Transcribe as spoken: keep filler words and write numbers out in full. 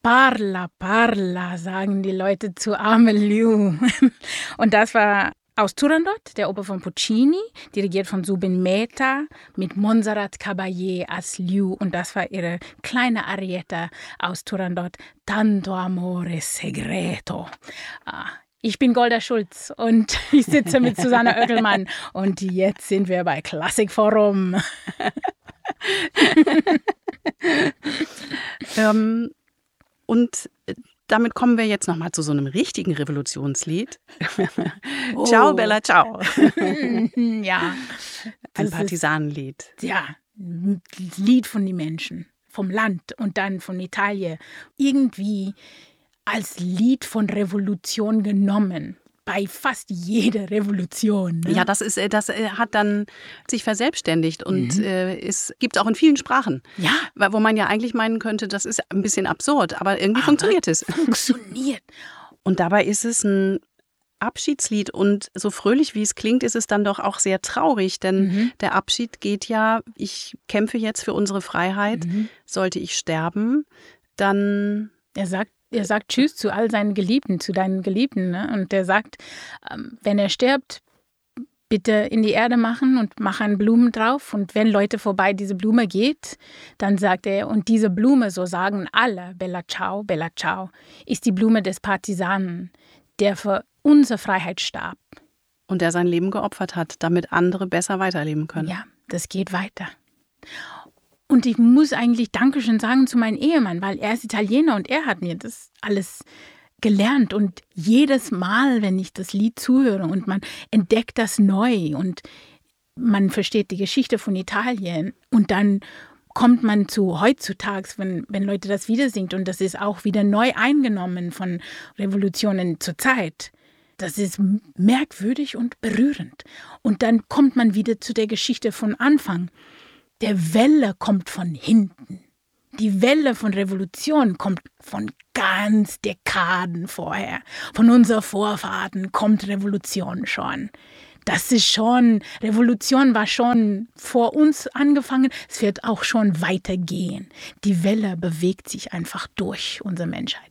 Parla, parla, sagen die Leute zu arme Liu. Und das war aus Turandot, der Oper von Puccini, dirigiert von Zubin Mehta, mit Montserrat Caballé als Liu. Und das war ihre kleine Arietta aus Turandot, Tanto amore segreto. Ah, ich bin Golda Schulz und ich sitze mit Susanne Oeckelmann. Und jetzt sind wir bei Klassikforum. ähm, und damit kommen wir jetzt nochmal zu so einem richtigen Revolutionslied. Oh. Ciao, Bella, ciao. Ja. Ein Partisanenlied. Ist, ja, ein Lied von den Menschen, vom Land und dann von Italien. Irgendwie als Lied von Revolution genommen. Bei fast jeder Revolution. Ne? Ja, das ist, das hat dann sich verselbstständigt und mhm. äh, es gibt auch in vielen Sprachen. Ja. Wo man ja eigentlich meinen könnte, das ist ein bisschen absurd, aber irgendwie aber funktioniert es. Funktioniert. Und dabei ist es ein Abschiedslied und so fröhlich wie es klingt, ist es dann doch auch sehr traurig, denn mhm. der Abschied geht ja, ich kämpfe jetzt für unsere Freiheit, mhm. sollte ich sterben, dann... Er sagt, Er sagt Tschüss zu all seinen Geliebten, zu deinen Geliebten. Ne? Und der sagt, ähm, wenn er stirbt, bitte in die Erde machen und mach einen Blumen drauf. Und wenn Leute vorbei diese Blume geht, dann sagt er, und diese Blume, so sagen alle, Bella ciao, Bella ciao, ist die Blume des Partisanen, der für unsere Freiheit starb. Und der sein Leben geopfert hat, damit andere besser weiterleben können. Ja, das geht weiter. Und ich muss eigentlich Dankeschön sagen zu meinem Ehemann, weil er ist Italiener und er hat mir das alles gelernt. Und jedes Mal, wenn ich das Lied zuhöre und man entdeckt das neu und man versteht die Geschichte von Italien und dann kommt man zu heutzutage, wenn, wenn Leute das wieder singt und das ist auch wieder neu eingenommen von Revolutionen zur Zeit. Das ist merkwürdig und berührend. Und dann kommt man wieder zu der Geschichte von Anfang. Der Welle kommt von hinten. Die Welle von Revolution kommt von ganz Dekaden vorher. Von unseren Vorfahren kommt Revolution schon. Das ist schon, Revolution war schon vor uns angefangen. Es wird auch schon weitergehen. Die Welle bewegt sich einfach durch unsere Menschheit.